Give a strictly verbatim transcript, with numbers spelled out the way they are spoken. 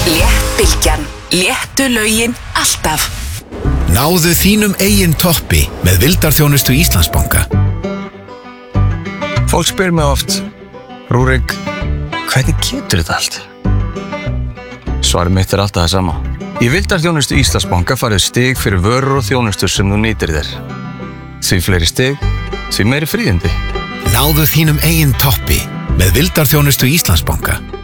Léttbylgjan. Léttu lögin alltaf. Náðu þínum eigin toppi með vildarþjónustu Íslandsbanka. Fólk spyr mig oft, Rúrik, hvernig getur þetta allt? Svarið mitt er alltaf það sama. Í vildarþjónustu Íslandsbanka farið stig fyrir vörur og þjónustu sem þú nýtir þér. Því fleiri stig, því meiri fríðindi. Náðu þínum eigin toppi með vildarþjónustu Íslandsbanka.